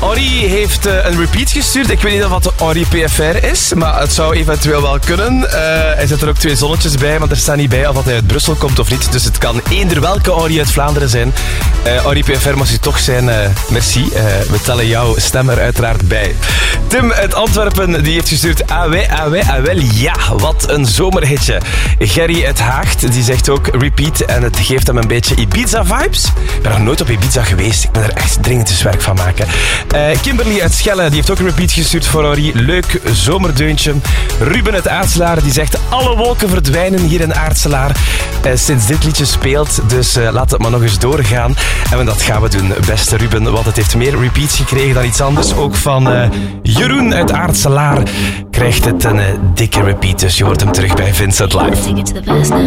Ori heeft een repeat gestuurd. Ik weet niet of het Ori PFR is, maar het zou eventueel wel kunnen. Hij zet er ook 2 zonnetjes bij, maar er staat niet bij of hij uit Brussel komt of niet. Dus het kan eender welke Ori uit Vlaanderen zijn. Ori PFR mag u toch zijn. Merci. We tellen jouw stem er uiteraard bij. Tim uit Antwerpen die heeft gestuurd. Wel, ja, wat een zomerhitje. Gerry uit Haagt die zegt ook repeat en het geeft hem een beetje Ibiza-vibes. Ik ben nog nooit op Ibiza geweest. Ik ben er echt dringend eens werk van maken. Kimberly uit Schelle die heeft ook een repeat gestuurd voor Ori. Leuk zomerdeuntje. Ruben uit Aartselaar die zegt alle wolken verdwijnen hier in Aartselaar sinds dit liedje speelt. Dus laat het maar nog eens doorgaan. En dat gaan we doen, beste Ruben, want het heeft meer repeats gekregen dan iets anders. Ook van Jeroen uit Aartselaar krijgt het een dikke repeat. Dus je hoort hem terug bij Vincent Live.